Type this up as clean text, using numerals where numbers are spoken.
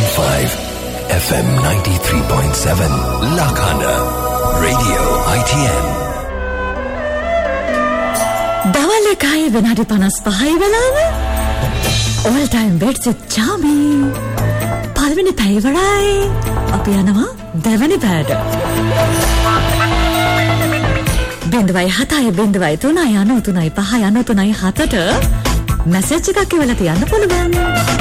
101.5 FM 93.7 Lakana Radio ITN. දවල් එකයි විනාඩි 55යි වෙලාව. All time beds with charming. පළවෙනි පැය ඉවරයි. අපි යනවා දෙවෙනි පැයට. 0.7 0.3 93.5 93.7ට මැසේජ් එකක් එවලා තියන්න පුළුවන්.